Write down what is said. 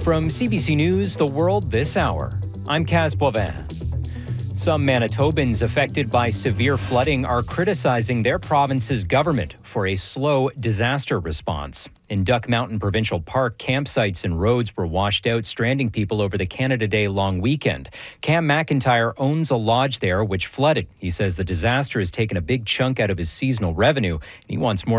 From CBC News, The World This Hour, I'm Kaz Boivin. Some Manitobans affected by severe flooding are criticizing their province's government for a slow disaster response. In Duck Mountain Provincial Park, campsites and roads were washed out, stranding people over the Canada Day long weekend. Cam McIntyre owns a lodge there which flooded. He says the disaster has taken a big chunk out of his seasonal revenue. He wants more